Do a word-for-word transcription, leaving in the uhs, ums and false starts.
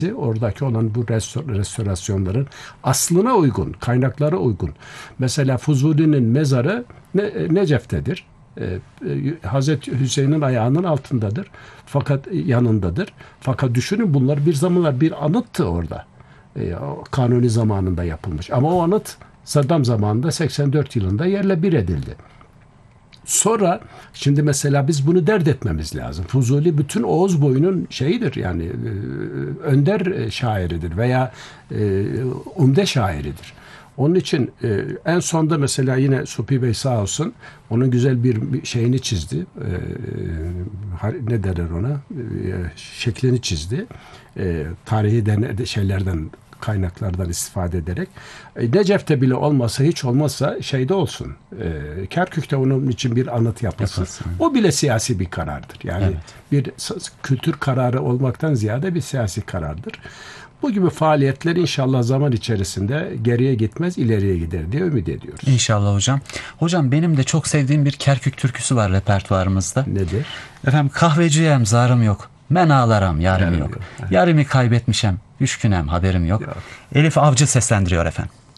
Oradaki olan bu restorasyonların aslına uygun, kaynaklara uygun. Mesela Fuzuli'nin mezarı ne, Necef'tedir. Ee, Hazreti Hüseyin'in ayağının altındadır. Fakat yanındadır. Fakat düşünün, bunlar bir zamanlar bir anıttı orada. Ee, Kanuni zamanında yapılmış. Ama o anıt Saddam zamanında seksen dört yılında yerle bir edildi. Sonra şimdi mesela biz bunu dert etmemiz lazım. Fuzuli bütün Oğuz boyunun şeyidir, yani e, önder şairidir veya e, umde şairidir. Onun için e, en sonda mesela yine Supi Bey sağ olsun, onun güzel bir, bir şeyini çizdi. E, ne derler ona? E, şeklini çizdi. E, tarihi den, şeylerden, kaynaklardan istifade ederek. E, Necef'te bile olmasa, hiç olmazsa şeyde olsun. E, Kerkük'te onun için bir anıt yapılsın. Yapılsın. O bile siyasi bir karardır. Yani evet, bir kültür kararı olmaktan ziyade bir siyasi karardır. Bu gibi faaliyetler inşallah zaman içerisinde geriye gitmez, ileriye gider diye ümit ediyoruz. İnşallah hocam. Hocam benim de çok sevdiğim bir Kerkük türküsü var repertuarımızda. Nedir? Efendim, kahveciyem zarım yok, men ağlaram yarım yok. yok. Evet. Yarimi kaybetmişem, üç günem haberim yok. yok. Elif Avcı seslendiriyor efendim.